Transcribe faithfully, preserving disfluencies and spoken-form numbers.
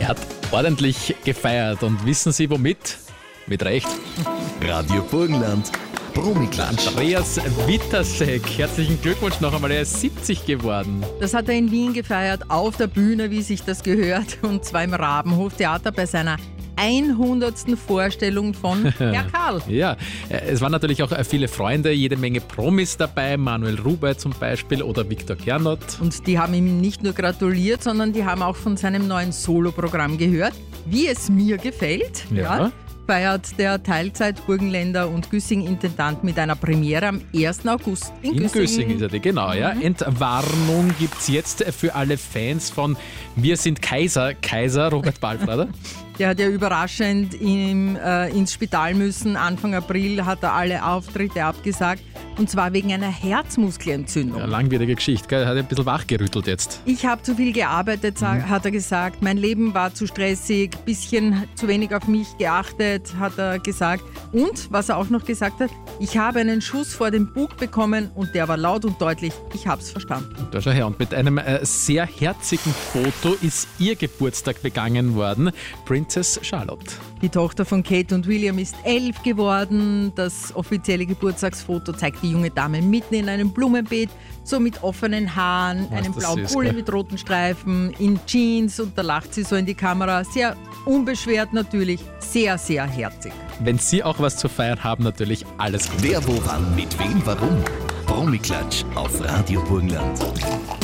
Er hat ordentlich gefeiert und wissen Sie womit? Mit Recht. Radio Burgenland, Promiklatsch. Andreas Wittersek, herzlichen Glückwunsch noch einmal, er ist siebzig geworden. Das hat er in Wien gefeiert, auf der Bühne, wie sich das gehört, und zwar im Rabenhof-Theater bei seiner hundertsten Vorstellung von Herr Karl. Ja, es waren natürlich auch viele Freunde, jede Menge Promis dabei, Manuel Rubey zum Beispiel oder Viktor Gernot. Und die haben ihm nicht nur gratuliert, sondern die haben auch von seinem neuen Soloprogramm gehört, wie es mir gefällt. Ja. Ja, feiert der Teilzeit-Burgenländer und Güssing-Intendant mit einer Premiere am ersten August in, In Güssing. Güssing ist er die, genau. Ja. Entwarnung gibt es jetzt für alle Fans von Wir sind Kaiser, Kaiser Robert Ballfrader. Der hat ja überraschend im, äh, ins Spital müssen. Anfang April hat er alle Auftritte abgesagt. Und zwar wegen einer Herzmuskelentzündung. Ja, langwierige Geschichte, gell? Hat ein bisschen wachgerüttelt jetzt. Ich habe zu viel gearbeitet, sag, hat er gesagt. Mein Leben war zu stressig, bisschen zu wenig auf mich geachtet, hat er gesagt. Und, was er auch noch gesagt hat, ich habe einen Schuss vor den Bug bekommen und der war laut und deutlich. Ich habe es verstanden. Da schau her. Und mit einem äh, sehr herzigen Foto ist ihr Geburtstag begangen worden. Princess Charlotte. Die Tochter von Kate und William ist elf geworden. Das offizielle Geburtstagsfoto zeigt die junge Dame mitten in einem Blumenbeet, so mit offenen Haaren, Was, einem das blauen ist, Pulli gell? mit roten Streifen, in Jeans, und da lacht sie so in die Kamera. Sehr unbeschwert natürlich, sehr, sehr herzig. Wenn Sie auch was zu feiern haben, natürlich alles Gute. Wer, wo, wann, mit wem, warum? Promiklatsch auf Radio Burgenland.